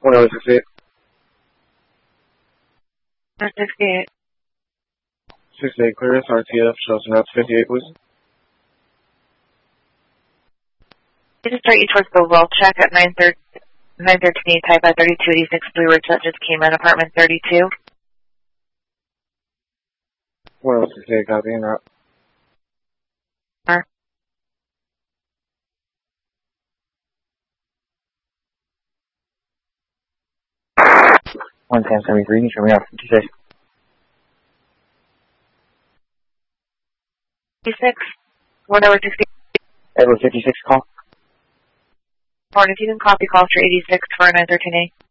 168. 68. 68 clearance, RTF, shows now 58, please. You just start you towards the well check at 913 type at 3286 Blue Ridge. That just came in, apartment 32. 168, copy, en route. 11073, you can show me out 56. 56. Whatever 60. Edward 56 call. Morning, if you can copy call for 86 for 913A.